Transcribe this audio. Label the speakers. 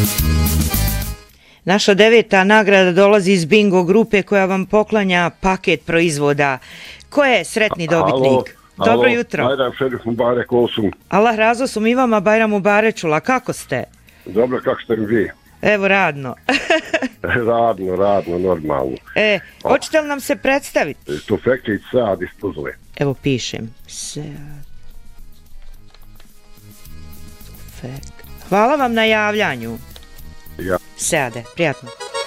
Speaker 1: Naša 9. nagrada dolazi iz Bingo grupe koja vam poklanja paket proizvoda. Ko je sretni dobitnik? Dobro jutro.
Speaker 2: Bajram Šerif Mubarek Olsun.
Speaker 1: Allah razlo su mi vama Bajram Mubarečula. Kako ste?
Speaker 2: Dobro, kako ste vi?
Speaker 1: Evo, radno.
Speaker 2: radno, normalno.
Speaker 1: Hoćete li nam se predstaviti?
Speaker 2: Tufekčić Sead iz Tuzle.
Speaker 1: Evo pišem. Sead. Tufek. Hvala vam na javljanju.
Speaker 2: Ja.
Speaker 1: Seade, prijatno.